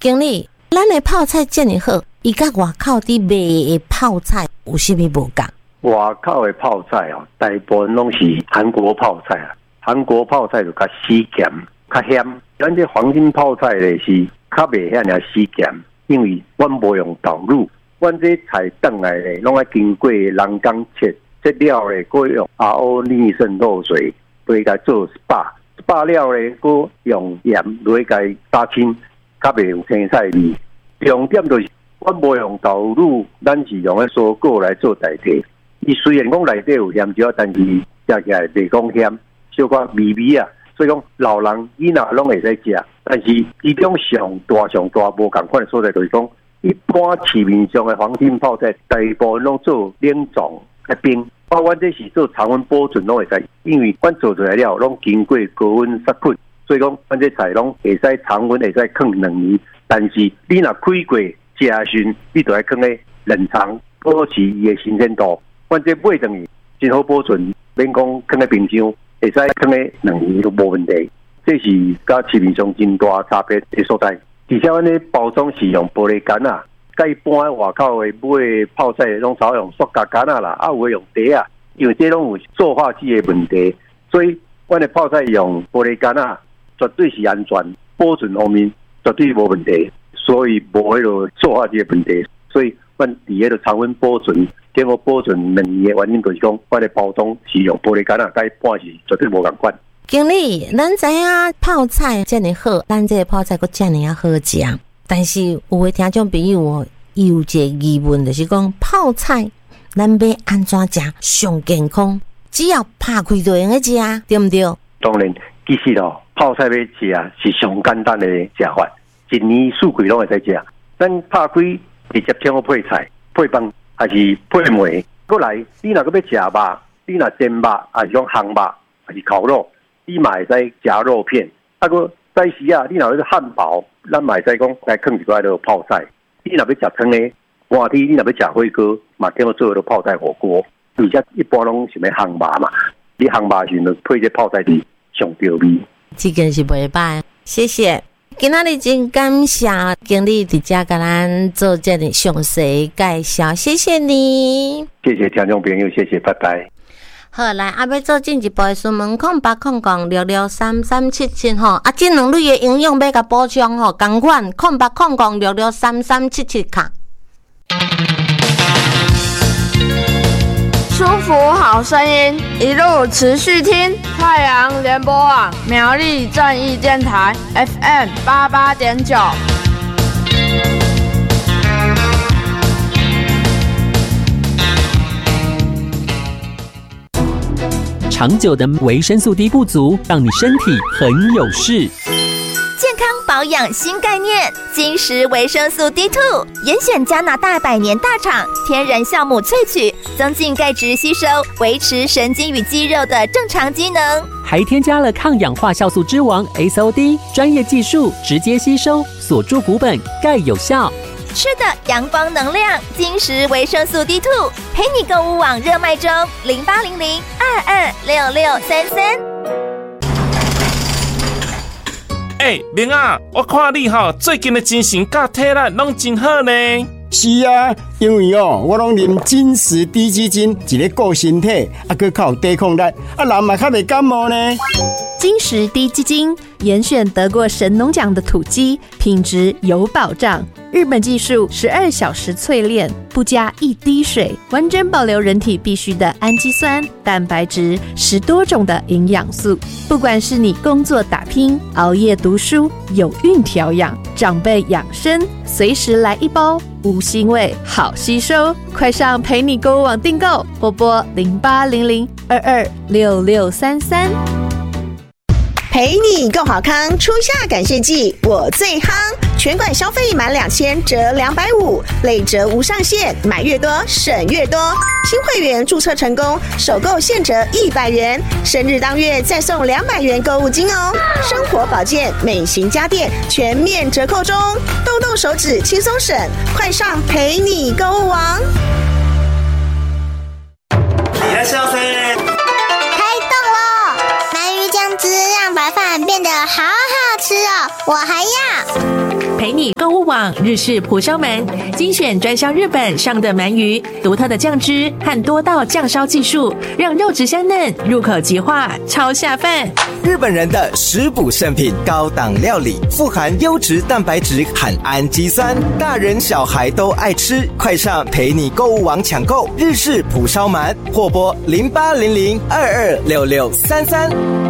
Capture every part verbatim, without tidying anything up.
经理，咱的泡菜这么好，伊甲外口伫卖的泡菜有啥物无同？ 外口的泡菜哦，大部分拢是韩国泡菜啊。韩国泡菜就较死咸、较咸。咱这黄金泡菜咧是较袂遐尔死咸，因为阮无用导入，阮这菜转来咧，拢爱经过人工切，这料咧，佮用 R O 逆渗透水，对甲做 S P A，S P A 料咧，佮用盐落甲杀青，较袂有青菜味。重点就是阮无用导入，咱是用个蔬果来做代替。伊虽然讲内底有咸椒，但是食起来袂讲咸，小可微微啊。所以讲老人囡仔拢会使食，但是其中上大上大无共款的所在就是讲，一般市面上的黄金泡菜，大部分拢做冷藏一冰。包括这是做常温保存拢会使，因为阮做出来了拢经过高温杀菌，所以讲阮这菜拢会使常温会使放两年。但是你若开过食时，你就要放在冷藏，保持伊的新鲜度。阮这买等于真好保存，免讲放在冰箱。会使放咧两年都无问题，这是甲市面上真大差别的所在。而且阮咧包装是用玻璃杆啊，甲一般外口的买泡菜拢少用塑胶杆啊啦，啊有诶用茶啊，因为这拢有塑化剂的问题，所以阮的泡菜用玻璃杆啊，绝对是安全，保存方面绝对无问题，所以无迄个塑化剂的问题，所以阮伫迄个常温保存。经过保存两年的原因，就是讲，我的包装是用玻璃杆啊，甲一般是绝对无共款。 经理，咱知影泡菜这么好，咱这个泡菜佫这么好食，但是有的听众朋友哦，伊有一个疑问，就是讲泡菜咱要安怎食上健康？只要拍开就用个食，对不对？ 当然，其实哦，泡菜要食啊是上简单的食法，一年四季拢会使食。咱拍开直接请我配菜配饭。还是配糜，过来你若要食肉，你若煎肉，还是讲烘肉，还是烤肉，你嘛会使夹肉片。啊，个在时啊，你若要汉堡，咱嘛会使讲来放一块落泡菜。你若要食汤的，寒天你若要食火锅，嘛叫我做落泡菜火锅。而且一般拢是要烘肉嘛，你烘肉时就配这泡菜是上对味。 这个是袂歹，谢谢。今仔日真感谢经理直接甲咱做这个详细介绍，谢谢你。 谢谢听众朋友，谢谢，拜拜。 好，来啊，要做进一步的询问，空八空空六六三三七七吼，啊，这两类的营养要甲补充吼，同款空八空空六六三三七七卡。 舒服好声音，一路持续听太阳联播网苗栗正义电台 F M 八八点九。 长久的维生素 D 不足，让你身体很有事。 健康保养新概念，金石维生素 D 二 严选加拿大百年大厂天然酵母萃取，增进钙质吸收，维持神经与肌肉的正常机能， 还添加了抗氧化酵素之王 S O D， 专业技术直接吸收，锁住骨本，钙有效。 吃的阳光能量，金石维生素 D 二 陪你购物网热卖中，零八零零二二六六三三。 哎，明啊，我看你吼最近的精神甲体力拢真好呢。 是啊，因为哦，我拢啉金石低基金，一个顾身体，啊，佮较有抵抗力，啊，人嘛较袂感冒呢。 金石低基金严选得过神农奖的土鸡，品质有保障。日本技术十二小时淬炼，不加一滴水，完整保留人体必需的氨基酸、蛋白质，十多种的营养素。不管是你工作打拼、熬夜读书、有孕调养、长辈养生，随时来一包，无腥味，好吸收。快上陪你购物网订购，拨拨零八零零二二六六三三。 陪你够好康初夏感谢季，我最夯！全馆消费满两千折两百五，累折无上限，买越多省越多。新会员注册成功，首购现折一百元，生日当月再送两百元购物金哦！生活保健、美型家电全面折扣中，动动手指轻松省，快上陪你购物网！ いらっしゃいませ。 开动咯！鳗鱼酱汁让白饭变得好好吃。 吃哦，我还要。 陪你购物网日式蒲烧鳗，精选专销日本上的鳗鱼，独特的酱汁和多道酱烧技术，让肉质香嫩，入口即化，超下饭。 日本人的食补圣品，高档料理，富含优质蛋白质和氨基酸，大人小孩都爱吃。快上陪你购物网抢购日式蒲烧鳗，或拨零八零零二二六六三三。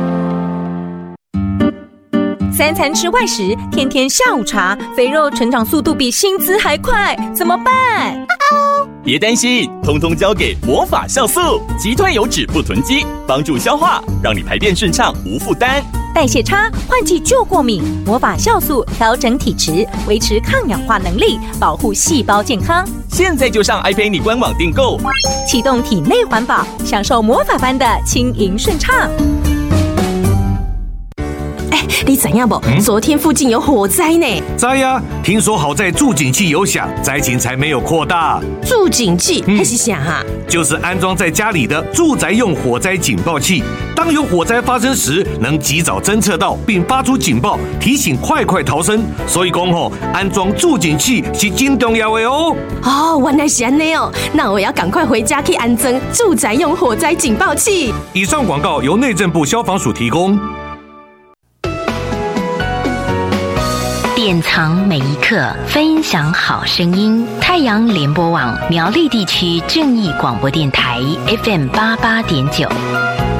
三餐吃外食，天天下午茶，肥肉成长速度比薪资还快，怎么办？ 别担心，通通交给魔法酵素，击退油脂不囤积，帮助消化，让你排便顺畅无负担。 代谢差，换季就过敏，魔法酵素调整体质，维持抗氧化能力，保护细胞健康。 现在就上爱陪你官网订购， 启动体内环保，享受魔法般的轻盈顺畅。 你怎样不？嗯、昨天附近有火灾呢。 灾呀、啊！听说好在助警器有响，灾情才没有扩大。 助警器还是响啊？ 就是安装在家里的住宅用火灾警报器，当有火灾发生时，能及早侦测到并发出警报，提醒快快逃生。所以讲吼，安装助警器是真重要的哦。 哦，原来是安内哦，那我要赶快回家去安装住宅用火灾警报器。 以上广告由内政部消防署提供。 典藏每一刻，分享好声音。太阳联播网苗栗地区正义广播电台 F M 八八点九。